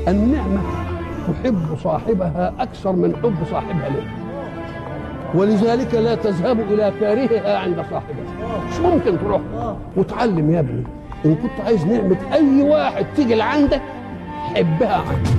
النعمة تحب صاحبها أكثر من حب صاحبها لها، ولذلك لا تذهب إلى كارهها عند صاحبها. مش ممكن تروح وتعلم يا ابني، إن كنت عايز نعمة أي واحد تيجي لعندك حبها عنك.